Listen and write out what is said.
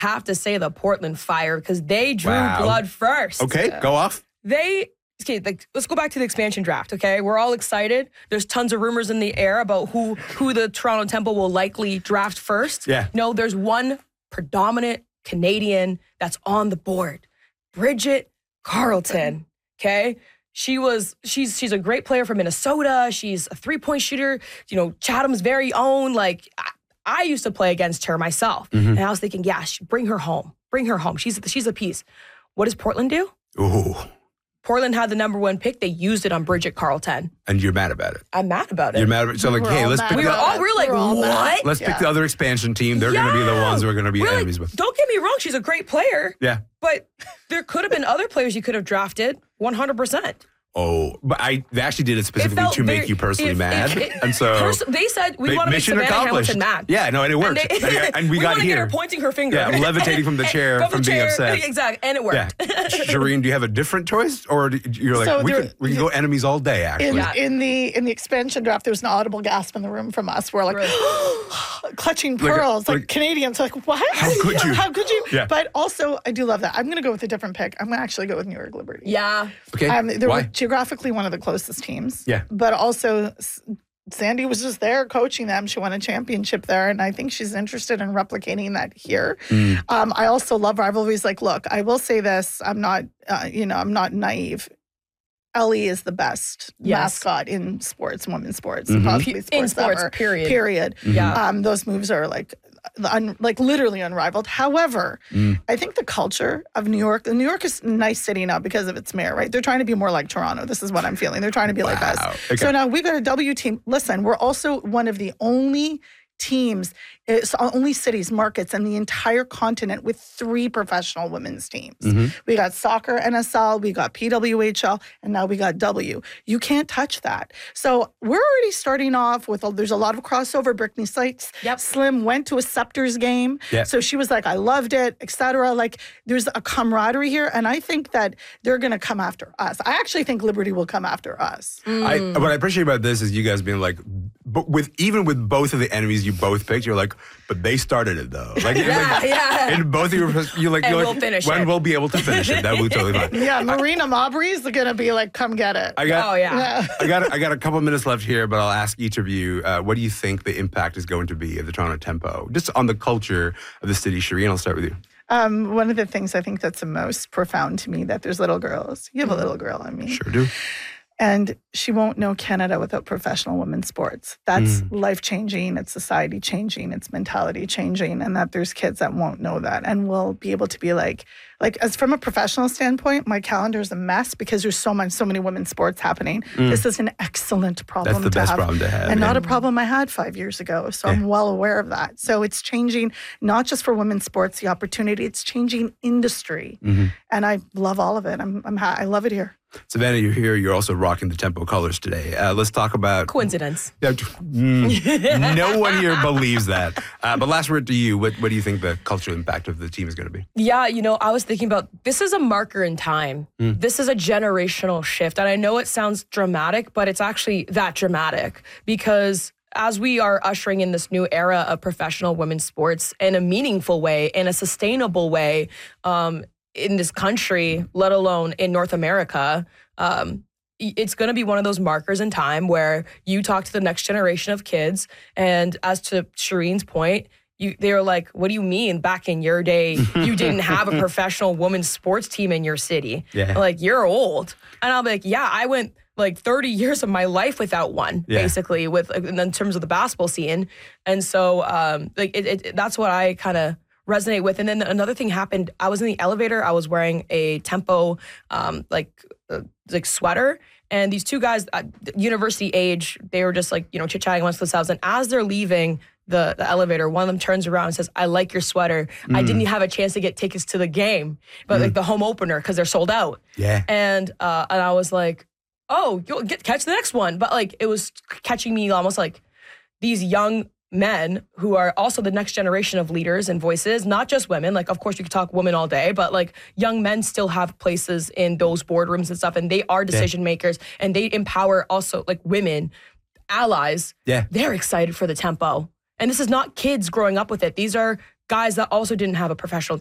have to say the Portland Fire because they drew blood first. Okay, go off. Let's go back to the expansion draft, okay? We're all excited. There's tons of rumors in the air about who the Toronto Tempo will likely draft first. Yeah. No, there's one predominant Canadian that's on the board. Bridget Carleton, okay? She's a great player from Minnesota. She's a three-point shooter, Chatham's very own. Like, I used to play against her myself. And I was thinking, bring her home. Bring her home. She's a piece. What does Portland do? Ooh. Portland had the number 1 pick. They used it on Bridget Carleton. And you're mad about it. I'm mad about it. You're mad about it. So like, hey, let's pick we're like, what? Let's pick the other expansion team. They're going to be the ones we're going to be enemies with. Don't get me wrong. She's a great player. Yeah. But there could have been other players you could have drafted 100%. Oh, but they actually did it specifically to make you personally mad. And so they said we want to make Savannah Hamilton mad. Yeah, no, and it worked. And we got here. Get her pointing her finger. Yeah, levitating from the chair from being upset. Exactly, and it worked. Yeah. Shireen, do you have a different choice? Or you're like, so we can go enemies all day, actually. In the expansion draft, there was an audible gasp in the room from us. We're like, clutching pearls. Like Canadians, like, what? How could you? How could you? Yeah. But also, I do love that. I'm going to go with a different pick. I'm going to actually go with New York Liberty. Yeah. Okay, why? Geographically one of the closest teams. Yeah. But also, Sandy was just there coaching them. She won a championship there, and I think she's interested in replicating that here. I also love rivalries. Like, look, I will say this. I'm not naive. Ellie is the best mascot in sports, women's sports, possibly sports in sports, ever. Period. Yeah. Those moves are like literally unrivaled. However, I think the culture of New York is a nice city now because of its mayor, right? They're trying to be more like Toronto. This is what I'm feeling. They're trying to be like us. Okay. So now we've got a W team. Listen, we're also one of the only teams, it's only cities, markets in the entire continent with 3 professional women's teams. We got soccer, NSL, we got PWHL, and now we got W. You can't touch that. So we're already starting off with, there's a lot of crossover. Brittany Sykes, Slim went to a Scepters game. Yep. So she was like, I loved it, etc. Like there's a camaraderie here. And I think that they're going to come after us. I actually think Liberty will come after us. What I appreciate about this is you guys being like, but even with both of the enemies you both picked, you're like, but they started it though. Like, and both of you're like, we'll finish when it. we'll be able to finish it. That will be totally fine. Yeah, Marina Mabry's gonna be like, come get it. I got a couple of minutes left here, but I'll ask each of you, what do you think the impact is going to be of the Toronto Tempo, just on the culture of the city? Shireen, I'll start with you. One of the things I think that's the most profound to me, that there's little girls. You have a little girl, I mean. Sure do. And she won't know Canada without professional women's sports. That's life-changing, it's society-changing, it's mentality-changing, and that there's kids that won't know that and will be able to be like as from a professional standpoint, my calendar is a mess because there's so many women's sports happening. This is an excellent problem to have. That's the best problem to have. And not a problem I had 5 years ago, so I'm well aware of that. So it's changing, not just for women's sports, the opportunity, it's changing industry. And I love all of it. I love it here. Savannah, you're here. You're also rocking the Tempo colors today. Let's talk about... Coincidence. No one here believes that. But last word to you. What do you think the cultural impact of the team is going to be? Yeah, I was thinking about, this is a marker in time. This is a generational shift. And I know it sounds dramatic, but it's actually that dramatic because as we are ushering in this new era of professional women's sports in a meaningful way, in a sustainable way, in this country, let alone in North America, it's going to be one of those markers in time where you talk to the next generation of kids. And as to Shireen's point, they were like, what do you mean back in your day, you didn't have a professional women's sports team in your city? Yeah. Like, you're old. And I'll be like, yeah, I went like 30 years of my life without one, basically, in terms of the basketball scene. And so that's what I kind of resonate with. And then another thing happened. I was in the elevator. I was wearing a Tempo sweater. And these 2 guys, university age, they were just like, chit-chatting amongst themselves. And as they're leaving the elevator, one of them turns around and says, I like your sweater. I didn't have a chance to get tickets to the game, but like the home opener, because they're sold out. Yeah. And I was like, oh, you'll catch the next one. But like, it was catching me almost like these young men who are also the next generation of leaders and voices, not just women. Like, of course, you could talk women all day, but like young men still have places in those boardrooms and stuff, and they are decision makers, and they empower also like women, allies. Yeah. They're excited for the Tempo. And this is not kids growing up with it. These are guys that also didn't have a professional